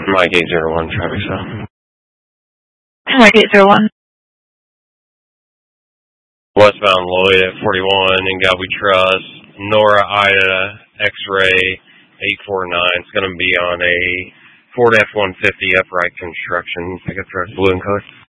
Mike 801, traffic stop. Mike 801. Westbound Lloyd at 41, and God We Trust, Nora Ida, X-Ray 849. It's going to be on a Ford F-150 upright construction pickup truck, blue in color.